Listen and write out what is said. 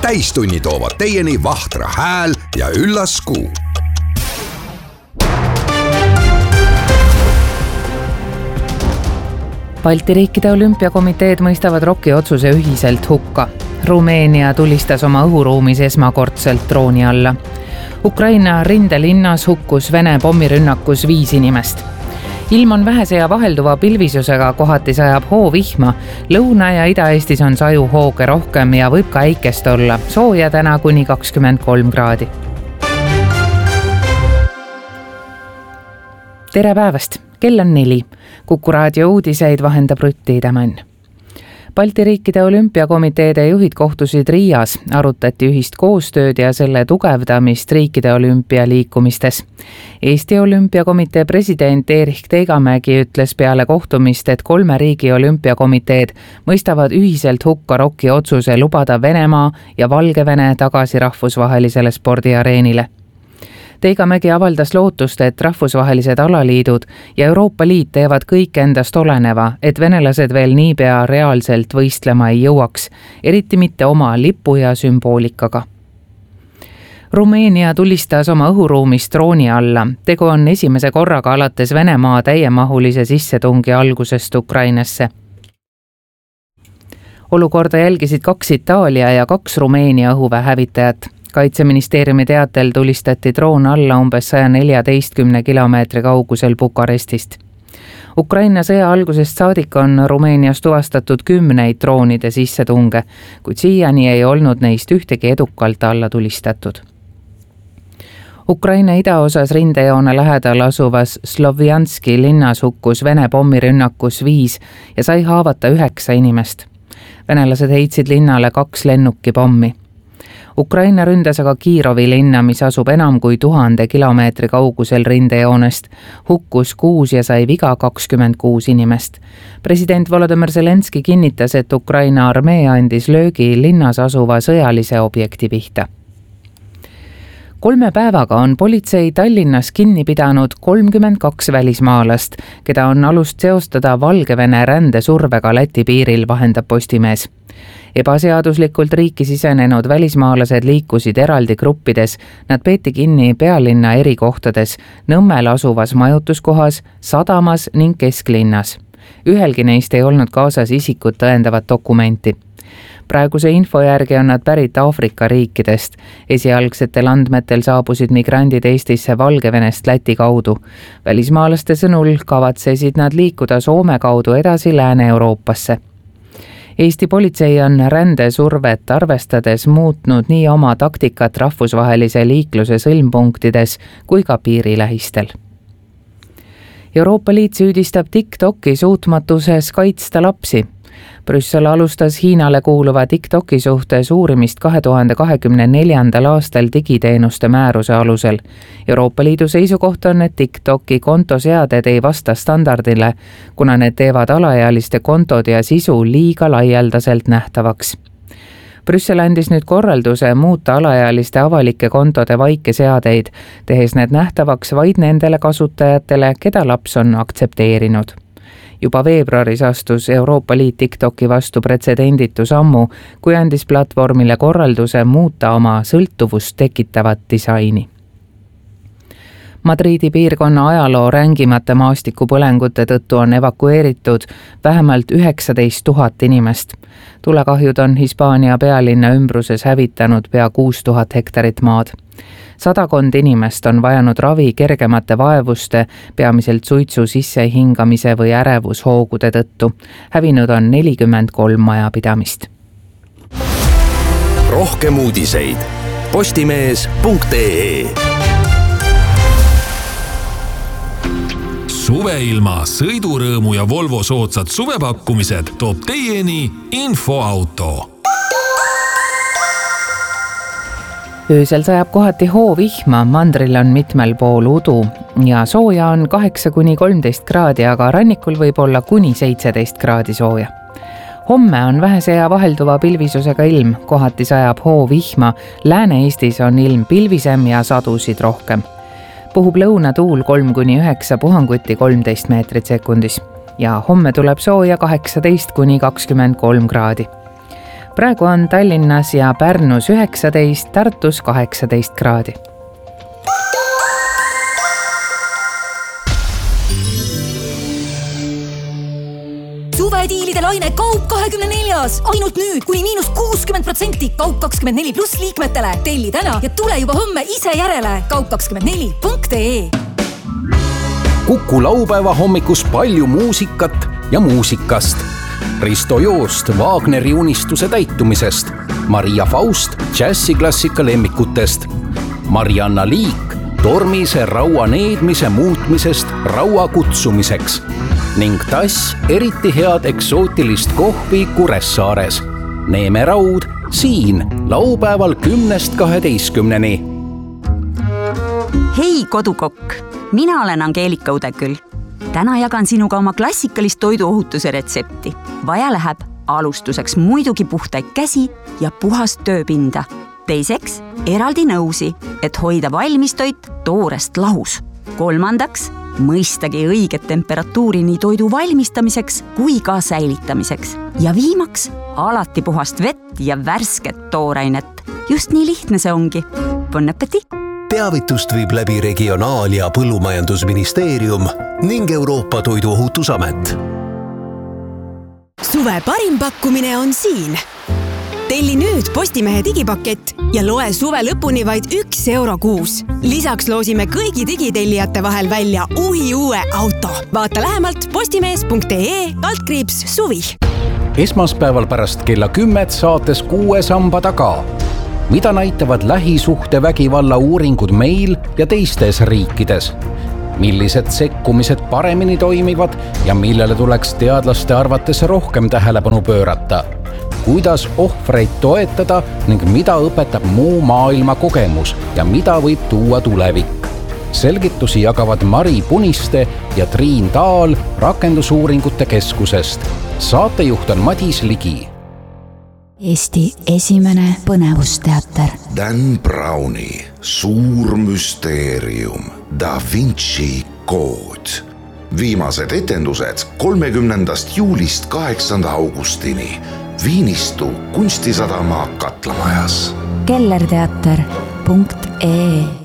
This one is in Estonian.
täistunni toovad teieni Vahtra hääl ja Üllas Kuu. Balti riikide olümpiakomiteed mõistavad ROK-i otsuse ühiselt hukka. Rumeenia tulistas oma õhuruumis esmakordselt drooni alla. Ukraina rindelinnas hukkus Vene pommirünnakus 5 inimest. Ilm on vähese ja vahelduva pilvisusega, kohati sajab hoovihma. Lõuna- ja Ida-Eestis on sajuhooge rohkem ja võib ka äikest olla. Sooja täna kuni 23 kraadi. Tere päevast! Kell on 4. Kuku raadio uudiseid vahendab Rutti Tämänn. Balti riikide olümpiakomiteede juhid kohtusid Riias, arutati ühist koostööd ja selle tugevdamist riikide olümpialiikumistes. Eesti olümpiakomitee president Erich Teigamägi ütles peale kohtumist, et 3 riigi olümpiakomiteed mõistavad ühiselt hukka ROK-i otsuse lubada Venemaa ja Valgevene tagasi rahvusvahelisele spordiareenile. Teigamägi avaldas lootust, et rahvusvahelised alaliidud ja Euroopa Liit teevad kõik endast oleneva, et venelased veel niipea reaalselt võistlema ei jõuaks, eriti mitte oma lipu ja sümboolikaga. Rumeenia tulistas oma õhuruumist drooni alla. Tegu on esimese korraga alates Venemaa täiemahulise sissetungi algusest Ukrainasse. Olukorda jälgisid 2 Itaalia ja 2 Rumeenia õhuväehävitajat. Kaitseministeeriumi teatel tulistati droon alla umbes 114 kilomeetri kaugusel Bukarestist. Ukraina sõja algusest saadik on Rumeenias tuvastatud 10 droonide sissetunge, kuid siiani ei olnud neist ühtegi edukalt alla tulistatud. Ukraina idaosas rindejoone lähedal asuvas Slovjanski linnas hukkus Vene pommirünnakus 5 ja sai haavata 9 inimest. Venelased heitsid linnale 2 lennukipommi. Ukraina ründas aga Kiirovi linna, mis asub enam kui 1000 kilomeetri kaugusel rindejoonest, hukkus 6 ja sai viga 26 inimest. President Volodymyr Zelenski kinnitas, et Ukraina armee andis löögi linnas asuva sõjalise objekti pihta. 3 päevaga on politsei Tallinnas kinni pidanud 32 välismaalast, keda on alust seostada Valgevene rändesurvega Läti piiril, vahendab Postimees. Ebaseaduslikult riiki sisenenud välismaalased liikusid eraldi gruppides, nad peeti kinni pealinna eri kohtades, Nõmmel asuvas majutuskohas, sadamas ning kesklinnas. Ühelgi neist ei olnud kaasas isikut tõendavat dokumenti. Praeguse info järgi on nad pärit Aafrika riikidest. Esialgsetel andmetel saabusid migrandid Eestisse Valgevenest Läti kaudu. Välismaalaste sõnul kavatsesid nad liikuda Soome kaudu edasi Lääne-Euroopasse. Eesti politsei on rändesurvet arvestades muutnud nii oma taktikat rahvusvahelise liikluse sõlmpunktides kui ka piirilähistel. Euroopa Liit süüdistab TikToki suutmatuses kaitsta lapsi. Brüssel alustas Hiinale kuuluva TikToki suhtes uurimist 2024. aastal digiteenuste määruse alusel. Euroopa Liidu seisukoht on, et TikToki kontoseaded ei vasta standardile, kuna need teevad alaealiste kontod ja sisu liiga laialdaselt nähtavaks. Brüssel andis nüüd korralduse muuta alaealiste avalike kontode vaikeseadeid, tehes need nähtavaks vaid nendele kasutajatele, keda laps on aktsepteerinud. Juba veebruaris astus Euroopa Liit TikToki vastu pretsedenditu sammu, kui andis platvormile korralduse muuta oma sõltuvust tekitavat disaini. Madridi piirkonna ajaloo rängimate maastikupõlengute tõttu on evakueeritud vähemalt 19 000 inimest. Tulekahjud on Hispaania pealinna ümbruses hävitanud pea 6000 hektarit maad. 100 inimest on vajanud ravi kergemate vaevuste, peamiselt suitsu sissehingamise või ärevushoogude tõttu. Hävinud on 43 majapidamist. Rohkem uudiseid postimees.ee. Suveilma, sõidurõõmu ja Volvo soodsad suvepakkumised toob teieni Infoauto. Öösel sajab kohati hoovihma, mandril on mitmel pool udu ja sooja on 8–13 kraadi, aga rannikul võib olla kuni 17 kraadi sooja. Homme on vähese ja vahelduva pilvisusega ilm, kohati sajab hoovihma, Lääne-Eestis on ilm pilvisem ja sadusid rohkem. Puhub lõunatuul 3–9 puhanguti 13 meetrit sekundis ja homme tuleb sooja 18–23 kraadi. praegu on Tallinnas ja Pärnus 19, Tartus 18 kraadi. Suvediilide laine Kaup24, ainult nüüd kuni -60% Kaup24 pluss liikmetele. Telli täna ja tule juba homme ise järele. Kaup24.ee. Kuku laupäeva hommikus palju muusikat ja muusikast. Risto Joost Wagneri unistuse täitumisest. Maria Faust džässiklassika lemmikutest. Marianna Liik tormise raua needmise muutmisest raua kutsumiseks. Ning Tass eriti head eksootilist kohvi Kuressaares. Neeme Raud siin laupäeval 10-12. Hei kodukokk, mina olen Angeelika Udeküll. Täna jagan sinuga oma klassikalist toiduohutuse retsepti. Vaja läheb alustuseks muidugi puhtaid käsi ja puhast tööpinda. Teiseks eraldi nõusi, et hoida valmistoit toorest lahus. Kolmandaks mõistagi õiget temperatuuri nii toidu valmistamiseks kui ka säilitamiseks. Ja viimaks alati puhast vett ja värsket toorainet. Just nii lihtne see ongi. Bon appétit! Teavitust viib läbi Regionaal- ja Põllumajandusministeerium ning Euroopa Toiduohutusamet. Suve parim pakkumine on siin. Telli nüüd Postimehe digipakett ja loe suve lõpuni vaid €1 kuus. Lisaks loosime kõigi digitellijate vahel välja uue auto. Vaata lähemalt postimees.ee/suvi. Esmaspäeval pärast kella 10 saates 6 samba taga. Mida näitavad lähisuhtevägivalla uuringud meil ja teistes riikides? Millised sekkumised paremini toimivad ja millele tuleks teadlaste arvates rohkem tähelepanu pöörata? Kuidas ohvreid toetada ning mida õpetab muu maailma kogemus ja mida võib tuua tulevik? Selgitusi jagavad Mari Puniste ja Triin Taal Rakendusuuringute Keskusest. Saatejuht on Madis Ligi. Eesti esimene põnevusteater. Dan Browni Suur müsteerium, Da Vinci kood. Viimased etendused 30. juulist 8. augustini Viinistu kunstisadama Katlamajas. kellerteater.ee